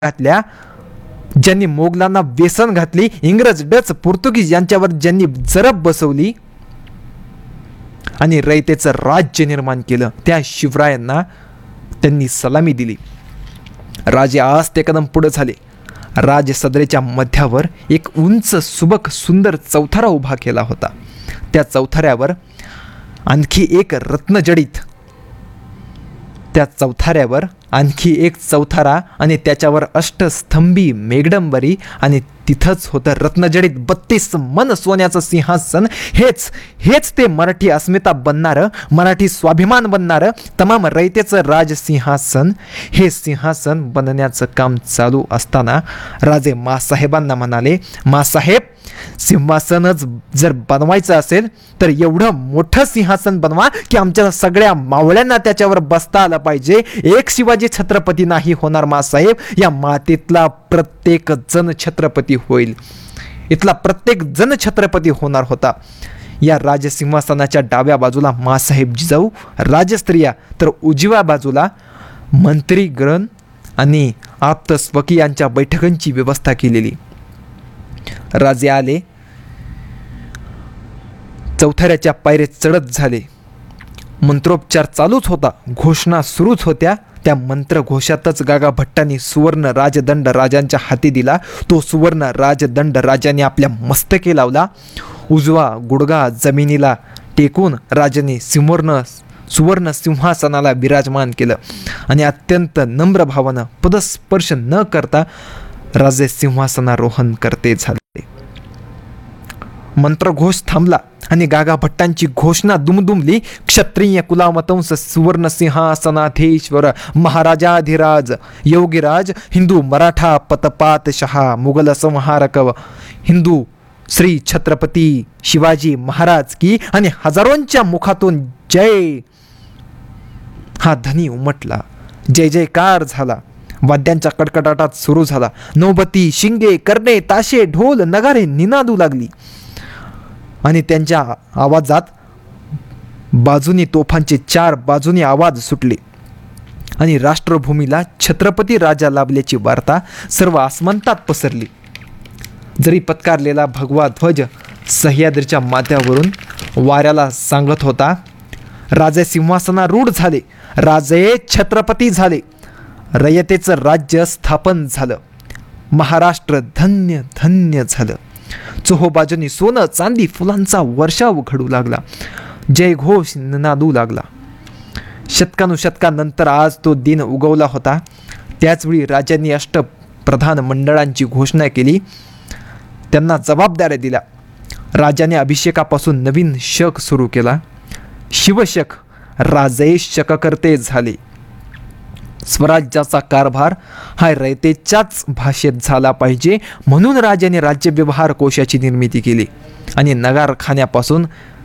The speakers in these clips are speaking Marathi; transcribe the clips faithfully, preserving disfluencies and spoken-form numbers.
घातल्या, ज्यांनी मोगलांना व्यसन घातली, इंग्रज, डच, पोर्तुगीज यांच्यावर ज्यांनी जरब बसवली आणि रयतेचं राज्य निर्माण केलं, त्या शिवरायांना त्यांनी सलामी दिली. राजे आज ते कदम पुढे झाले. राजसदरेच्या मध्यावर एक उंच सुबक सुंदर चौथारा उभा केला होता. त्या चौथाऱ्यावर आणखी एक रत्नजडित त्या चौथाऱ्यावर आणखी एक चौथारा आणि त्याच्यावर अष्टस्तंभी मेघडंबरी आणि तिथंच होतं रत्नजडित बत्तीस मन सोन्याचं सिंहासन. हेच हेच ते मराठी अस्मिता बनणारं, मराठी स्वाभिमान बनणारं तमाम रयतेचं राजसिंहासन. हे सिंहासन बनण्याचं काम चालू असताना राजे मासाहेबांना म्हणाले, मासाहेब, सिंहासनच जर बनवायचं असेल तर एवढं मोठं सिंहासन बनवा की आमच्या सगळ्या मावळ्यांना त्याच्यावर बसता आलं पाहिजे. एक शिवाजी छत्रपती नाही होणार मासाहेब, या मातीतला प्रत्येक जण छत्रपती होईल. इथला प्रत्येक जण छत्रपती होणार होता. या राजसिंहासनाच्या डाव्या बाजूला मासाहेब जिजाऊ राजस्त्रिया, तर उजव्या बाजूला मंत्रीगण आणि आप्त स्वकीयांच्या बैठकांची व्यवस्था केलेली. राजे आले, चौथऱ्याच्या पायरे चढत झाले. मंत्रोपचार चालूच होता, घोषणा सुरूच होत्या. त्या मंत्रघोषातच गागा भट्टांनी सुवर्ण राजदंड राजांच्या हाती दिला. तो सुवर्ण राजदंड राजाने आपल्या मस्तकी लावला. उजवा गुडगा जमिनीला टेकून राजाने सिंहर्ण सुवर्ण सिंहासनाला विराजमान केलं आणि अत्यंत नम्र भावानं पदस्पर्श न करता राजे सिंहासनारोहण करते झाले. मंत्रघोष थांबला आणि गागा भट्टांची घोषणा दुमदुमली. क्षत्रिय कुलावतंस सुवर्ण सिंहासनाधीश्वर महाराजाधिराज योगीराज हिंदू मराठा पतपातशहा मुघल संहारक हिंदू श्री छत्रपती शिवाजी महाराज की. आणि हजारोंच्या मुखातून जय हा ध्वनी उमटला. जय जयकार झाला. वाद्यांच्या कडकडाटात सुरू झाला. नौबती, शिंगे, कर्णे, ताशे, ढोल, नगारे निनादू लागली आणि त्यांच्या आवाजात बाजूनी तोफांचे चार बाजूनी आवाज सुटले आणि राष्ट्रभूमीला छत्रपती राजा लाभल्याची वार्ता सर्व आसमंतात पसरली. जरी पत्कारलेला भगवा ध्वज सह्याद्रीच्या माथ्यावरून वाऱ्याला सांगत होता, राजे सिंहासनारूढ झाले, राजे छत्रपती झाले, रयतेचं राज्य स्थापन झालं, महाराष्ट्र धन्य धन्य झालं. चोहोबाजूनी सोनं चांदी फुलांचा वर्षाव घडू लागला. जयघोष नादू लागला. शतकानुशतकानंतर आज तो दिन उगवला होता. त्याचवेळी राजांनी अष्टप्रधान मंडळांची घोषणा केली, त्यांना जबाबदाऱ्या दिल्या. राजाने अभिषेकापासून नवीन शक सुरू केला. शिवशक राजे शककर्ते झाले. स्वराज्याचा कारभार हा रयतेच्याच भाषेत झाला पाहिजे म्हणून राजाने राज्य व्यवहार कोशाची निर्मिती केली आणि नगारखान्यापासून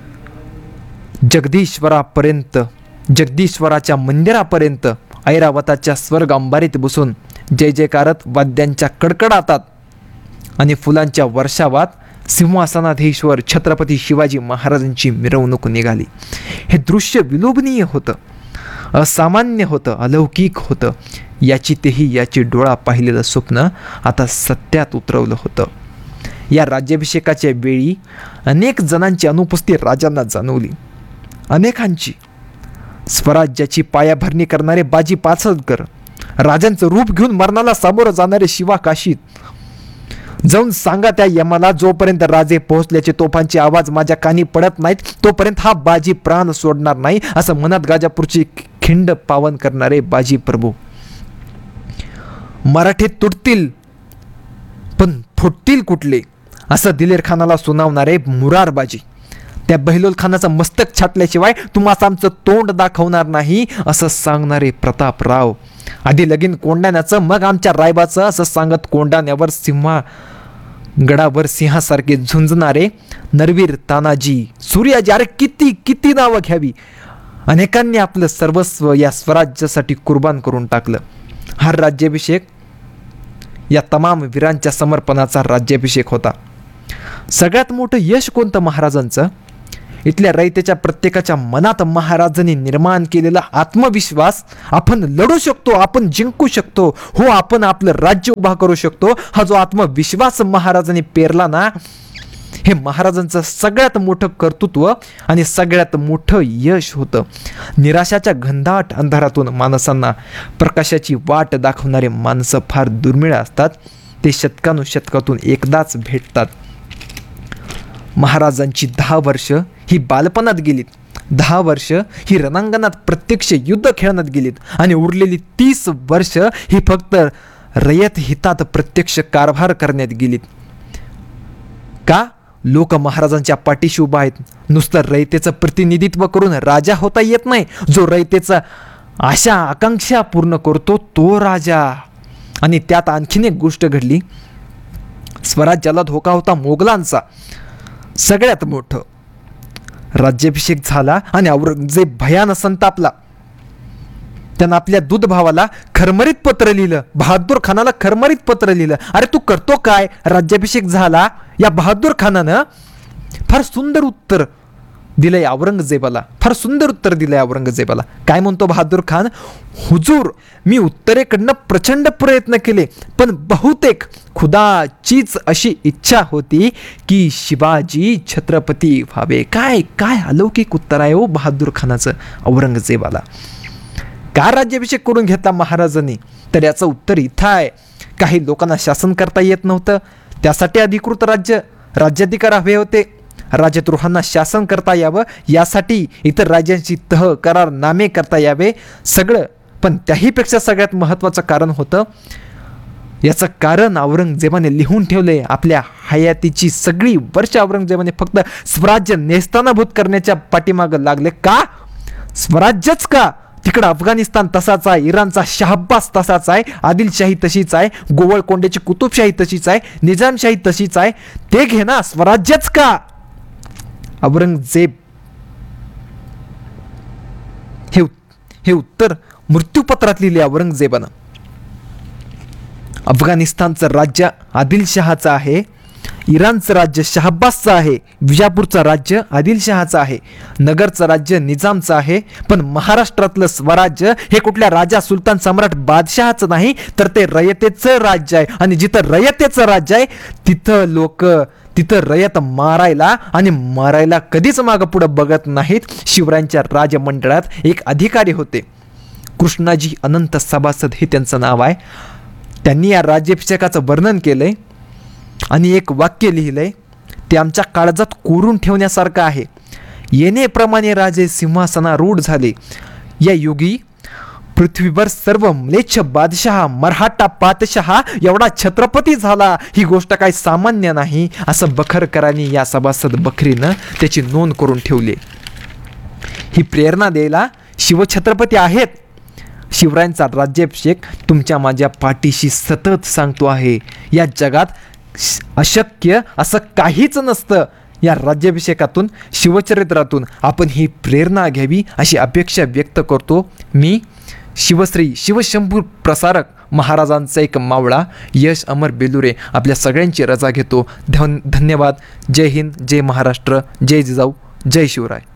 जगदीश्वरापर्यंत जगदीश्वराच्या मंदिरापर्यंत ऐरावताच्या स्वर्ग अंबारीत बसून जय जयकारत वाद्यांच्या कडकडातात आणि फुलांच्या वर्षावात सिंहासनाधीश्वर छत्रपती शिवाजी महाराजांची मिरवणूक निघाली. हे दृश्य विलोभनीय होतं, असामान्य होतं, अलौकिक होतं. याची तेही याची डोळा पाहिलेलं स्वप्न आता सत्यात उतरवलं होतं. या राज्याभिषेकाच्या वेळी अनेक जणांची अनुपस्थिती राजांना जाणवली. अनेकांची. स्वराज्याची पायाभरणी करणारे बाजी पाचलकर, राजांचं रूप घेऊन मरणाला सामोरं जाणारे शिवा काशीत, जाऊन सांगा त्या यमाला जोपर्यंत राजे पोहोचल्याचे तोफांचे आवाज माझ्या कानी पडत नाहीत तोपर्यंत हा बाजी प्राण सोडणार नाही, असं म्हणत गाजापूरची खिंड पावन करणारे बाजी प्रभू. मराठे तुटतील पण फुटतील कुठले, असं दिलेर खानाला सुनावणारे मुरार बाजी. त्या बहिलोल खानाचं मस्तक छाटल्याशिवाय तुम्हाला आमचं तोंड दाखवणार नाही, असं सांगणारे प्रतापराव. आधी लगीन कोंडाण्याचं मग आमच्या रायबाचं, असं सांगत कोंडाण्यावर सिंहा गडावर सिंहासारखे झुंजणारे नरवीर तानाजी, सूर्याजी. अरे किती किती नावं घ्यावी. अनेकांनी आपलं सर्वस्व या स्वराज्यासाठी कुर्बान करून टाकलं. हा राज्याभिषेक या तमाम वीरांच्या समर्पणाचा राज्याभिषेक होता. सगळ्यात मोठं यश कोणतं महाराजांचं? इथल्या रयतेच्या प्रत्येकाच्या मनात महाराजांनी निर्माण केलेला आत्मविश्वास, आपण लढू शकतो, आपण जिंकू शकतो, हो आपण आपलं राज्य उभा करू शकतो, हा जो आत्मविश्वास महाराजांनी पेरला ना, हे महाराजांचं सगळ्यात मोठं कर्तृत्व आणि सगळ्यात मोठं यश होतं. निराशाच्या घनदाट अंधारातून माणसांना प्रकाशाची वाट दाखवणारे माणसं फार दुर्मिळ असतात. ते शतकानुशतकातून एकदाच भेटतात. महाराजांची दहा वर्ष ही बालपणात गेलीत, दहा वर्ष ही रणांगणात प्रत्यक्ष युद्ध खेळण्यात गेलीत आणि उरलेली तीस वर्ष ही फक्त रयत हितात प्रत्यक्ष कारभार करण्यात गेलीत. का? लोक महाराजांच्या पाठीशी उभा आहेत. नुसतं रयतेचं प्रतिनिधित्व करून राजा होता येत नाही. जो रयतेचा आशा आकांक्षा पूर्ण करतो तो राजा. आणि त्यात आणखीन एक गोष्ट घडली. स्वराज्याला धोका होता मोगलांचा. सगळ्यात मोठं राज्याभिषेक झाला आणि औरंगजेब भयानं संतापला. त्यानं आपल्या दूध भावाला खरमरीत पत्र लिहिलं, बहादूर खानाला खरमरीत पत्र लिहिलं. अरे तू करतो काय? राज्याभिषेक झाला. या बहादूर खानानं फार सुंदर उत्तर दिलंय औरंगजेबाला, फार सुंदर उत्तर दिलंय औरंगजेबाला. काय म्हणतो बहादूर खान? हुजूर, मी उत्तरेकडनं प्रचंड प्रयत्न केले, पण बहुतेक खुदाचीच अशी इच्छा होती की शिवाजी छत्रपती व्हावे. काय काय अलौकिक उत्तर आहे हो बहादूर खानाचं औरंगजेबाला. का राज्याभिषेक करून घेतला महाराजांनी? तर याचं उत्तर इथं आहे. काही लोकांना शासन करता येत नव्हतं, त्यासाठी अधिकृत राज्य राज्याधिकार हवे होते. राजद्रोहांना शासन करता यावं यासाठी इतर राज्यांची तह करार नामे करता यावे सगळं. पण त्याहीपेक्षा सगळ्यात महत्त्वाचं कारण होतं, याचं कारण औरंगजेबाने लिहून ठेवले. आपल्या हयातीची सगळी वर्ष औरंगजेबाने फक्त स्वराज्य नेस्तानाभूत करण्याच्या पाठीमागं लागले. का? स्वराज्यच का? तिकडं अफगाणिस्तान तसाच आहे, इराणचा शहाब्बास तसाच आहे, आदिलशाही तशीच आहे, गोवळकोंड्याची कुतुबशाही तशीच आहे, निजामशाही तशीच आहे. ते घे ना, स्वराज्यच का? औरंगजेब हे हे उत्तर मृत्यूपत्रात लिहिले औरंगजेबानं. अफगाणिस्तानचं राज्य आदिलशहाचं आहे, इराणचं राज्य शहाब्बासचं आहे, विजापूरचं राज्य आदिलशहाचं आहे, नगरचं राज्य निजामचं आहे. पण महाराष्ट्रातलं स्वराज्य हे कुठल्या राजा सुलतान सम्राट बादशहाचं नाही, तर ते रयतेचं राज्य आहे. आणि जिथं रयतेचं राज्य आहे तिथं लोक तिथं रयत मारायला आणि मारायला कधीच मागं पुढं बघत नाहीत. शिवरायांच्या राजमंडळात एक अधिकारी होते, कृष्णाजी अनंत सभासद हे त्यांचं नाव आहे. त्यांनी या राज्याभिषेकाचं वर्णन केलंय आणि एक वाक्य लिहिलंय, ते आमच्या काळजात कोरून ठेवण्यासारखं आहे. येणेप्रमाणे राजे सिंहासनारूढ झाले. या युगी पृथ्वीवर सर्व म्लेच्छ बादशहा मराठा पातशहा एवढा छत्रपती झाला. ही गोष्ट काही सामान्य नाही, असं बखरकरांनी या सभासद बखरीनं त्याची नोंद करून ठेवली. ही प्रेरणा द्यायला शिवछत्रपती आहेत. शिवरायांचा राज्याभिषेक तुमच्या माझ्या पाठीशी सतत सांगतो आहे. या जगात अशक्य असं काहीच नसतं. या राज्याभिषेकातून शिवचरित्रातून आपण ही प्रेरणा घ्यावी अशी अपेक्षा व्यक्त करतो. मी शिवश्री शिवशंभू प्रसारक महाराजांचा एक मावळा यश अमर बेलुरे आपल्या सगळ्यांची रजा घेतो. धन धन्यवाद. जय हिंद, जय महाराष्ट्र, जय जिजाऊ, जय शिवराय.